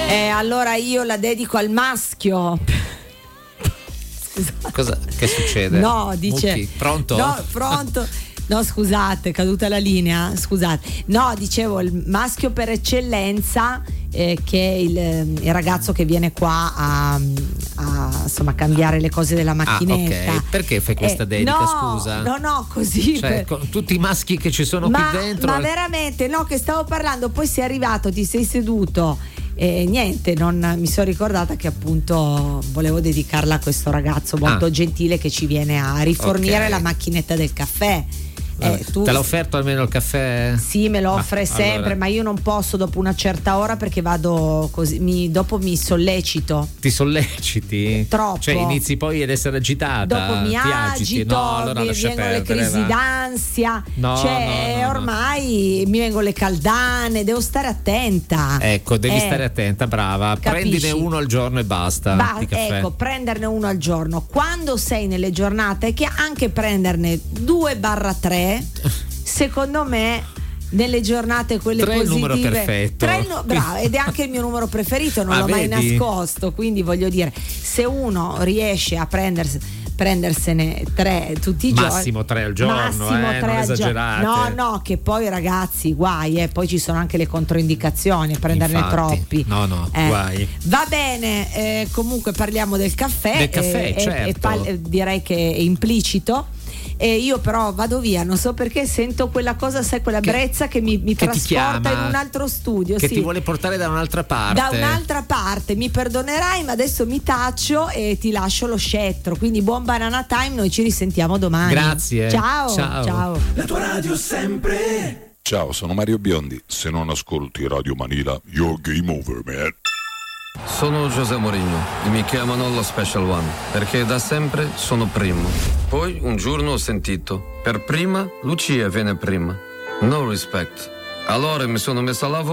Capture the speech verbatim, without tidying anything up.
Eh, allora io la dedico al maschio. Scusa. Cosa che succede? No, dice. Mucchi, pronto? No, pronto. No, scusate, è caduta la linea. Scusate. No, dicevo il maschio per eccellenza, eh, che è il, il ragazzo che viene qua a, a insomma cambiare le cose della macchinetta. Ah, ok. Perché fai questa eh, dedica? no, Scusa. No, no, così. Cioè, per... con tutti i maschi che ci sono ma, qui dentro. Ma veramente, no, che stavo parlando, poi sei arrivato, ti sei seduto. E niente, non mi sono ricordata che appunto volevo dedicarla a questo ragazzo molto ah. gentile che ci viene a rifornire okay. la macchinetta del caffè. Eh, tu... Te l'ha offerto almeno il caffè? Sì, me lo offre ah, sempre, allora. Ma io non posso dopo una certa ora perché vado così, mi, dopo mi sollecito. Ti solleciti? Troppo. Cioè inizi poi ad essere agitata. Dopo mi ti agito, no, allora mi lascia vengono perdere, le crisi va. d'ansia, no, cioè no, no, ormai no. mi vengono le caldane, devo stare attenta. Ecco, devi eh, stare attenta, brava. Capisci? Prendine uno al giorno e basta. Ba- di caffè. Ecco, prenderne uno al giorno. Quando sei nelle giornate che anche prenderne due barra tre secondo me nelle giornate quelle tre positive, è il numero perfetto. Tre, no, bravo, ed è anche il mio numero preferito, non ah, l'ho vedi? mai nascosto, quindi voglio dire, se uno riesce a prendersi prendersene tre tutti i giorni, massimo tre al giorno, massimo eh, tre non al esagerate. giorno. No, no, che poi ragazzi, guai, eh, poi ci sono anche le controindicazioni a prenderne Infatti, troppi. No, no, eh, guai. Va bene, eh, comunque parliamo del caffè. Del caffè, eh, certo. E, pal- direi che è implicito. E io però vado via, non so perché sento quella cosa, sai, quella brezza che, che mi, mi che trasporta in un altro studio, che sì. ti vuole portare da un'altra parte. Da un'altra parte, mi perdonerai, ma adesso mi taccio e ti lascio lo scettro. Quindi buon Banana Time, noi ci risentiamo domani. Grazie. Ciao. Ciao. Ciao. La tua radio sempre. Ciao, sono Mario Biondi. Se non ascolti Radio Manila, you're game over, man. Sono José Mourinho e mi chiamano lo Special One perché da sempre sono primo. Poi un giorno ho sentito: per prima Lucia viene prima. No respect. Allora mi sono messo a lavorare